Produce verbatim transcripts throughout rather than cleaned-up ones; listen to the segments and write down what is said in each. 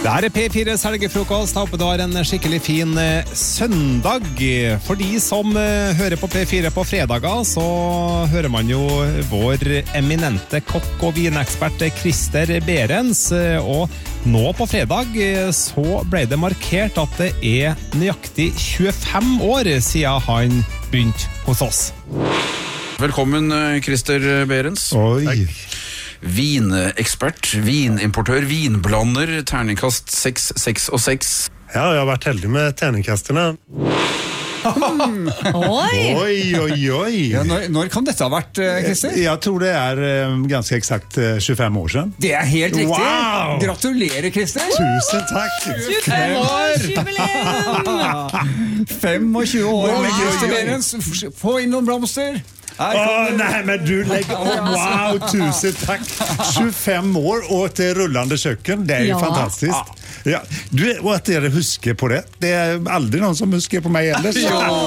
Det her er P fires helgefrokost. Jeg håper du har en skikkelig fin eh, søndag. For de som eh, hører på P fire på fredager, så hører man jo vår eminente kokk og vinekspert Christer Behrens. Og nå på fredag eh, så ble det markert at det er nøyaktig tjuefem år siden han begynte hos oss. Velkommen, Christer Behrens. Oi. Takk. Vinekspert, vinimportør, vinblander, terningkast seks, seks og seks. Ja, jeg har vært heldig med terningkastene. Mm. Oi! Oi, oi, oi. Ja, når, når kan dette ha vært, Christer? Jeg, jeg tror det er um, ganske eksakt uh, tjuefem år siden. Det er helt riktig. Wow! Gratulerer, Christer. Tusen takk. tjuefem år! Jubileum! tjuefem år med Oi, Christer oi, oi. Behrens. Få inn noen blomster. Åh, oh, nej, men du lägger... Oh, wow, tusen tack. tjuefem år og et rullende kjøkken. Det er jo Ja. fantastisk. Ja, du, og at dere husker på det. Det er aldri noen som husker på meg ellers.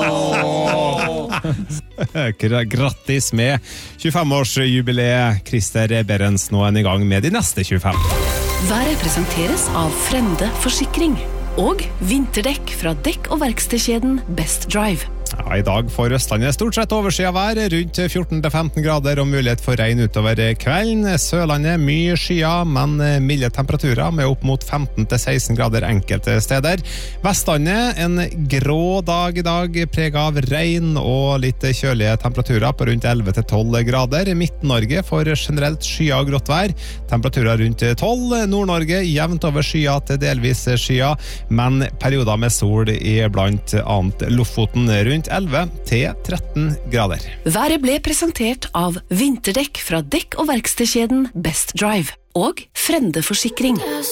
Grattis med tjuefem-årsjubileet, Christer Behrens. Nå er han i gang med de neste tjuefem. Været presenteres av Frende Forsikring og vinterdekk fra dekk- og verkstedkjeden Best Drive. Ja, I dag får Østlandet stort sett overskyet vær, rundt fjorten til femten grader og mulighet for regn utover kvelden. Sørlandet mye skyer, men milde temperaturer med opp mot femten til seksten grader enkelte steder. Vestlandet en grå dag I dag, preget av regn og litt kjølige temperaturer på rundt elleve til tolv grader. Midt-Norge får generelt skyer og grått vær, temperaturer rundt tolv. Nord-Norge jevnt over skyer til delvis skyer, men perioder med sol I blant annet Lofoten rundt elleve til tretten grader. Været ble presentert av vinterdekk fra dekk- og verkstedkjeden Best Drive og Frende Forsikring.